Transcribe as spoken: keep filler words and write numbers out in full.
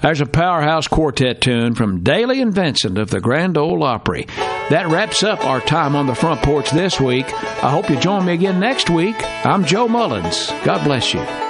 There's a powerhouse quartet tune from Daly and Vincent of the Grand Ole Opry. That wraps up our time on the front porch this week. I hope you join me again next week. I'm Joe Mullins. God bless you.